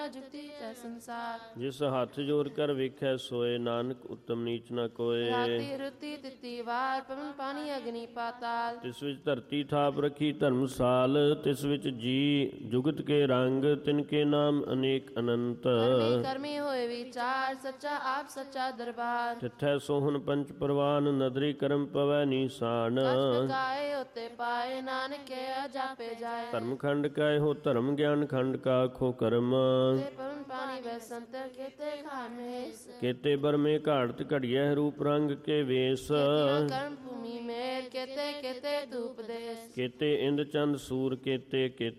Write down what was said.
ਜੁਗਤੀ ਤੈ ਸੰਸਾਰ। ਜਿਸ ਹੱਥ ਜੋੜ ਕਰ ਵੇਖੈ ਸੋਏ, ਨਾਨਕ ਉਤਮ ਨੀਚ ਨ ਕੋਏ। ਰਾਤੀ ਰੁਤੀ ਤਿੱਤੀ ਵਾਰ, ਪਵਨ ਪਾਣੀ ਅਗਨੀ ਪਾਤਾਲ। ਤਿਸ ਵਿੱਚ ਧਰਤੀ ਥਾਪ ਰੱਖੀ ਧਰਮਸਾਲ, ਤਿਸ ਵਿੱਚ ਜੀ ਜੁਗਤ ਕੇ ਰੰਗ, ਤਿਨ ਕੇ ਨਾਮ ਅਨੇਕ ਅਨੰਤ। ਕਰਮੀ ਕਰਮੀ ਹੋਏ ਵਿਚਾਰ, ਸੱਚਾ ਆਪ ਸੱਚਾ ਦਰਬਾਰ। ਤਿੱਥੈ ਸੋਹਣ ਪੰਚ ਪ੍ਰਵਾਨ, ਨਦਰੀ ਕਰਮ ਪਵੈ ਨੀਸਾਨ। ਕਾਏ ਉਤੇ ਪਾਏ, ਨਾਨਕ ਜਾਪੇ ਜਾਏ। ਧਰਮ ਖੰਡ ਕੈ ਹੋ ਧਰਮ, ਗਿਆਨ ਖੰਡ ਕਾ ਖੋ ਕਰਮ। ਪਵਨ ਪਾਣੀ ਵੈ ਸੰਤਰ, ਕੇਤੇ ਖਾਮੇਸ। ਕੇਤੇ ਬਰਮੇ ਘਾੜਤ ਘੜੀਐ, ਰੂਪ ਰੰਗ ਕੇ ਵੇਸ। ਕਰਮ ਭੂਮੀ ਮੇਰ, ਕੇਤੇ ਕੇਤੇ ਧੂਪ ਦੇਸ। ਕੇਤੇ ਇੰਦ ਚੰਦ ਸੂਰ, ਕੇਤੇ ਕੇਤੇ